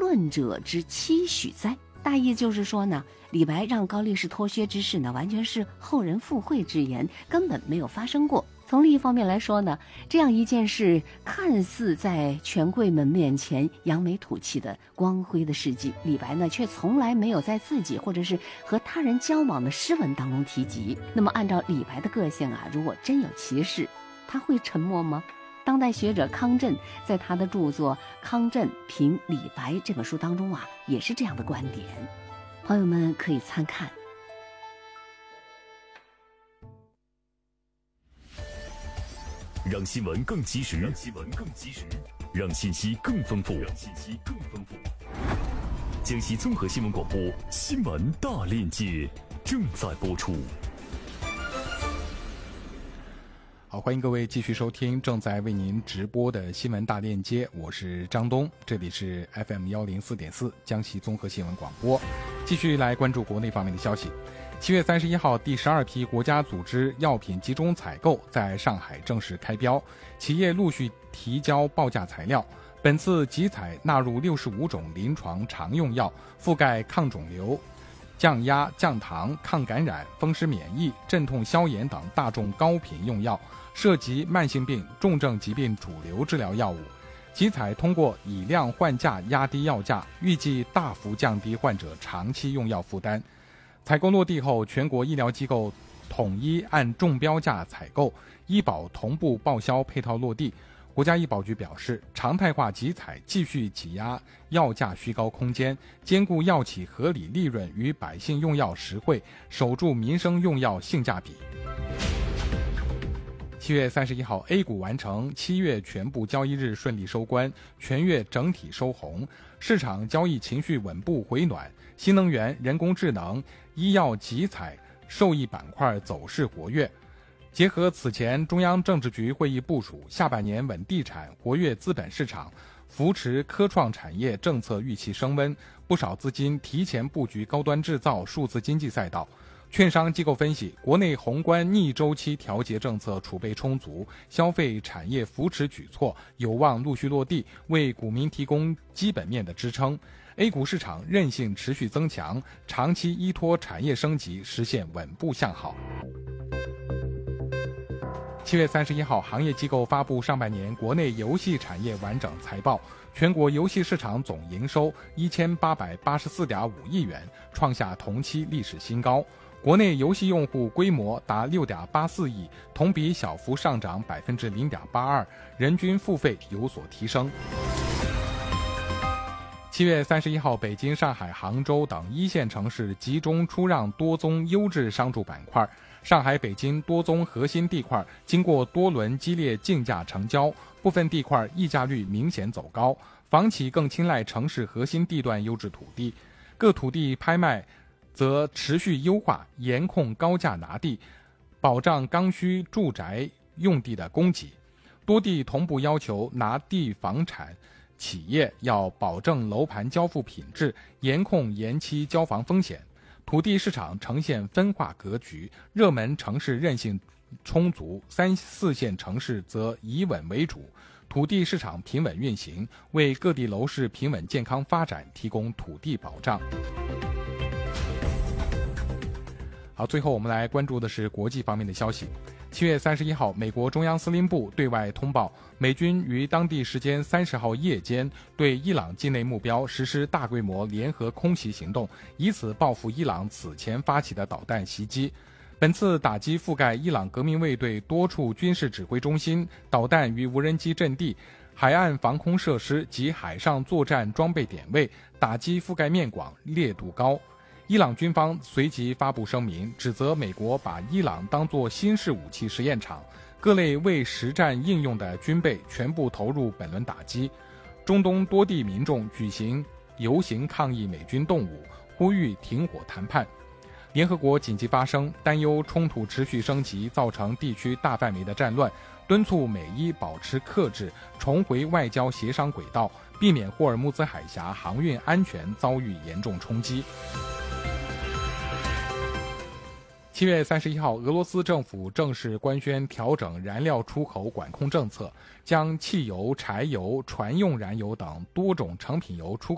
论者之期许哉？大意就是说呢，李白让高力士脱靴之事呢，完全是后人附会之言，根本没有发生过。从另一方面来说呢，这样一件事看似在权贵们面前扬眉吐气的光辉的事迹，李白呢却从来没有在自己或者是和他人交往的诗文当中提及。那么按照李白的个性啊，如果真有其事，他会沉默吗？当代学者康震在他的著作《康震评李白》这本书当中啊，也是这样的观点，朋友们可以参看。 让新闻更及时，让信息更丰富。江西综合新闻广播新闻大链接正在播出。 好，欢迎各位继续收听正在为您直播的新闻大链接，我是张东，这里是 FM104.4 江西综合新闻广播。继续来关注国内方面的消息。7月31号，第12批国家组织药品集中采购在上海正式开标，企业陆续提交报价材料。本次集采纳入65种临床常用药，覆盖抗肿瘤、降压、降糖、抗感染、风湿免疫、镇痛消炎等大众高频用药，涉及慢性病、重症疾病主流治疗药物。集采通过以量换价压低药价，预计大幅降低患者长期用药负担。采购落地后，全国医疗机构统一按中标价采购，医保同步报销配套落地。国家医保局表示，常态化集采继续挤压药价虚高空间，兼顾药企合理利润与百姓用药实惠，守住民生用药性价比。7月31号 ，A 股完成7月全部交易日顺利收官，全月整体收红，市场交易情绪稳步回暖，新能源、人工智能、医药集采、受益板块走势活跃。结合此前中央政治局会议部署，下半年稳地产、活跃资本市场、扶持科创产业政策预期升温，不少资金提前布局高端制造、数字经济赛道。券商机构分析，国内宏观逆周期调节政策储备充足，消费产业扶持举措有望陆续落地，为股民提供基本面的支撑。A 股市场韧性持续增强，长期依托产业升级，实现稳步向好。7月31号，行业机构发布上半年国内游戏产业完整财报，全国游戏市场总营收1884.5亿元，创下同期历史新高。国内游戏用户规模达6.84亿，同比小幅上涨0.82%，人均付费有所提升。7月31号，北京、上海、杭州等一线城市集中出让多宗优质商住板块。上海、北京多宗核心地块经过多轮激烈竞价成交，部分地块溢价率明显走高，房企更青睐城市核心地段优质土地。各土地拍卖则持续优化，严控高价拿地，保障刚需住宅用地的供给。多地同步要求拿地房产企业要保证楼盘交付品质，严控延期交房风险。土地市场呈现分化格局，热门城市韧性充足，3、4线城市则以稳为主，土地市场平稳运行，为各地楼市平稳健康发展提供土地保障。好，最后我们来关注的是国际方面的消息。7月31号，美国中央司令部对外通报，美军于当地时间30号夜间对伊朗境内目标实施大规模联合空袭行动，以此报复伊朗此前发起的导弹袭击。本次打击覆盖伊朗革命卫队多处军事指挥中心、导弹与无人机阵地、海岸防空设施及海上作战装备点位，打击覆盖面广、烈度高。伊朗军方随即发布声明，指责美国把伊朗当作新式武器实验场，各类为实战应用的军备全部投入本轮打击。中东多地民众举行游行抗议美军动武，呼吁停火谈判。联合国紧急发声，担忧冲突持续升级，造成地区大范围的战乱，敦促美伊保持克制，重回外交协商轨道，避免霍尔木兹海峡航运安全遭遇严重冲击。7月31号，俄罗斯政府正式官宣调整燃料出口管控政策，将汽油、柴油、船用燃油等多种成品油出口